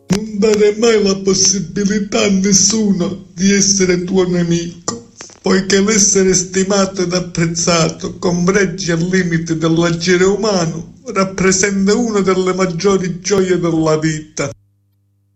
Non dare mai la possibilità a nessuno di essere tuo nemico, poiché l'essere stimato ed apprezzato, con pregi al limite dell'agire umano, rappresenta una delle maggiori gioie della vita.